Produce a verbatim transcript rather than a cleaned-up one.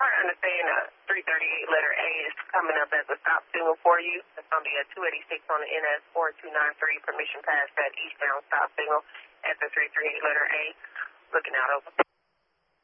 I understand uh, three thirty-eight letter A is coming up as a stop signal for you. It's going to be a two eighty-six on the N S four two nine three, permission past that eastbound stop signal at the three thirty-eight letter A. Looking out over.